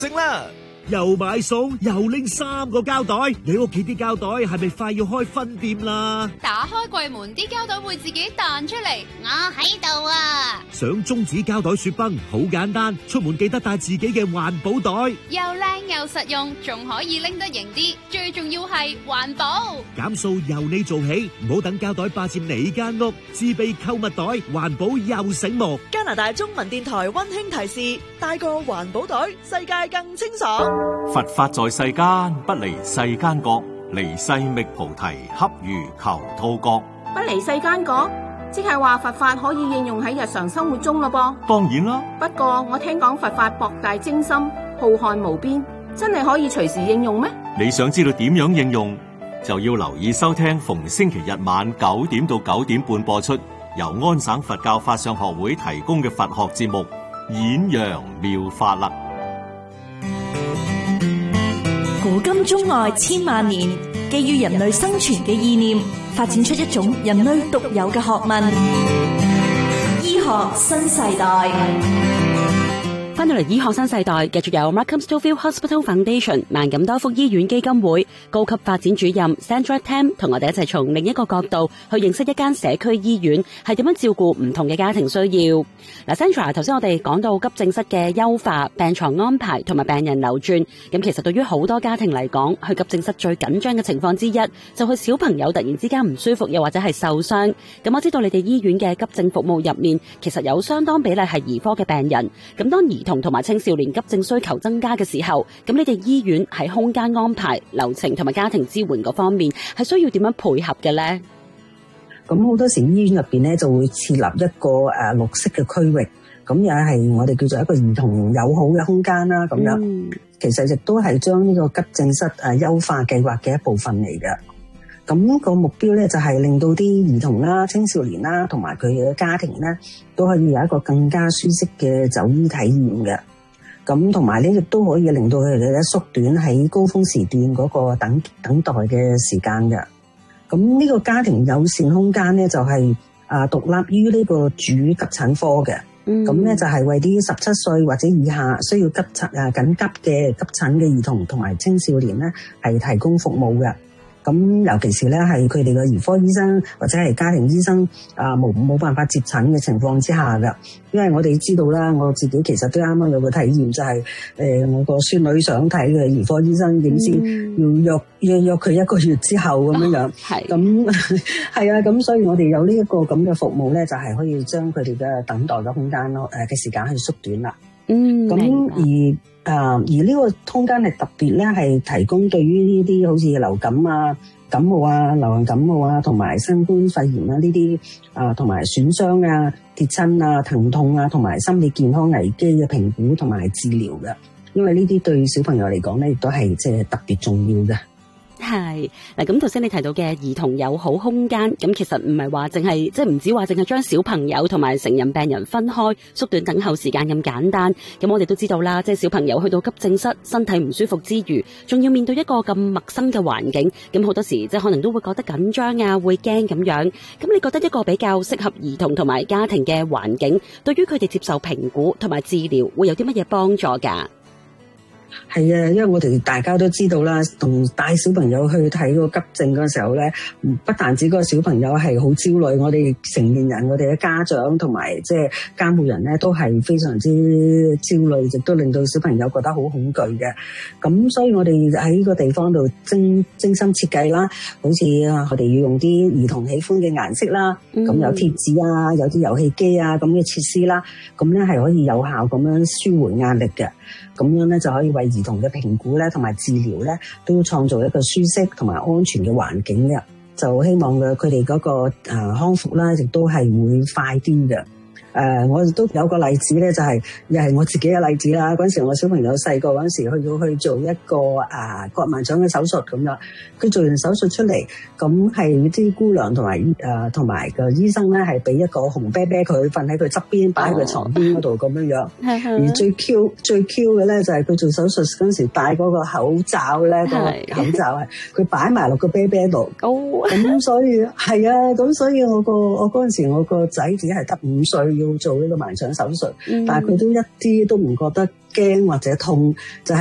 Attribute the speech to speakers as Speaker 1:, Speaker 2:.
Speaker 1: 整啦！
Speaker 2: 又買餸又拎3個膠袋，你屋企啲膠袋係咪快要開分店啦？
Speaker 3: 打開櫃門，啲膠袋會自己彈出嚟。我喺度啊！
Speaker 2: 想終止膠袋雪崩好簡單，出門記得帶自己嘅環保袋，
Speaker 3: 又靚又實用，仲可以拎得型啲，最重要係環保。
Speaker 2: 減塑由你做起，唔好等膠袋霸佔你間屋，自備購物袋，環保又醒目。
Speaker 4: 加拿大中文電台溫馨提示：帶個環保袋，世界更清爽。
Speaker 5: 佛法在世間，不離世間覺，離世覓菩提，恰如求兔角。
Speaker 6: 不離世間覺，即係話佛法可以應用喺日常生活中咯噃。
Speaker 5: 當然啦，
Speaker 6: 不過我聽講佛法博大精深，浩瀚無邊，真係可以隨時應用咩？
Speaker 5: 你想知道點樣應用，就要留意收聽逢星期日晚9點到9點半播出，由安省佛教法相學會提供嘅佛學節目《演揚妙法》啦。
Speaker 7: 古今中外千萬年，基於人類生存嘅意念，發展出一種人類獨有嘅學問——醫學新世代。
Speaker 8: 翻到嚟醫學新世代，繼續有 Markham Stouffville Hospital Foundation 萬錦多福醫院基金會高級發展主任 Sandra Tam 同我哋一齊從另一個角度去認識一間社區醫院係點樣照顧唔同嘅家庭需要。嗱 ，Sandra 頭先我哋講到急症室嘅優化、病床安排同埋病人流轉，咁其實對於好多家庭嚟講，去急症室最緊張嘅情況之一，就係小朋友突然之間唔舒服，又或者係受傷。咁我知道你哋醫院嘅急症服務入面，其實有相當比例係兒科嘅病人。咁當兒童同埋青少年急症需求增加嘅時候，咁你哋醫院喺空間安排、流程同埋家庭支援嗰方面係需要點樣配合嘅咧？
Speaker 9: 咁好多時醫院入邊咧就會設立一個綠色嘅區域，咁又係我哋叫做一個兒童友好嘅空間啦。咁樣其實亦都係將呢個急症室優化計劃嘅一部分嚟嘅。咁個目標咧就係令到啲兒童啦、青少年啦同埋佢嘅家庭咧都可以有一個更加舒適嘅就醫體驗嘅。咁同埋咧亦都可以令到佢哋咧縮短喺高峰時段嗰個等待嘅時間嘅。咁呢個家庭友善空間咧就係獨立於呢個主急診科嘅。咁咧就係為啲17歲或者以下需要緊急嘅急診嘅兒童同埋青少年咧係提供服務嘅。咁尤其是咧係佢哋嘅兒科醫生或者係家庭醫生冇辦法接診嘅情況之下㗎，因為我哋知道啦，我自己其實都啱啱有個體驗，就係我個孫女想睇嘅兒科醫生，點知要約佢1個月之後咁樣，咁係啊，咁所以我哋有呢一個咁嘅服務咧，就係可以將佢哋嘅等待嘅空間嘅時間去縮短啦。咁而呢個空間係特別咧，係提供對於呢啲好似流感啊、感冒啊、流行感冒啊，同埋新冠肺炎啊呢啲同埋損傷啊、跌親啊、疼痛啊，同埋心理健康危機嘅評估同埋治療嘅，因為呢啲對小朋友嚟講咧，亦都係即係特別重要嘅。
Speaker 8: 係嗱，咁頭先你提到嘅兒童友好空間，咁其實唔係話淨係即係唔止話淨係將小朋友同埋成人病人分開，縮短等候時間咁簡單。咁我哋都知道啦，即係小朋友去到急症室，身體唔舒服之餘，仲要面對一個咁陌生嘅環境，咁好多時即係可能都會覺得緊張啊，會驚咁樣。咁你覺得一個比較適合兒童同埋家庭嘅環境，對於佢哋接受評估同埋治療，會有啲乜嘢幫助㗎？
Speaker 9: 係啊，因為我哋大家都知道啦，同帶小朋友去睇個急症嗰時候咧，不但止個小朋友係好焦慮，我哋成年人、我哋嘅家長同埋即係監護人咧，都係非常之焦慮，亦都令到小朋友覺得好恐懼嘅。咁所以我哋喺呢個地方度精心設計啦，好似我哋要用啲兒童喜歡嘅顏色啦，咁有貼紙啊，有啲遊戲機啊咁嘅設施啦，咁咧係可以有效咁樣舒緩壓力嘅。咁樣咧就可以為兒童嘅評估咧同埋治療咧都創造一個舒適同埋安全嘅環境嘅，就希望佢哋嗰個康復啦，亦都係會快啲嘅。我亦都有個例子咧，就係又係我自己嘅例子啦。嗰陣時我小朋友細個嗰陣時，去做一個割盲腸嘅手術咁樣。佢做完手術出嚟，咁係啲姑娘同埋個醫生咧，係俾一個紅啤啤佢瞓喺佢側邊，擺喺佢床邊嗰度咁樣。而最 Q 嘅咧，就係佢做手術嗰陣時戴嗰個口罩咧，個口罩係佢擺埋落個啤啤度。咁所以係啊，咁所以我嗰陣時我個仔只係得5歲。 要做呢個盲腸手術，但係佢都一啲都唔覺得驚或者痛，就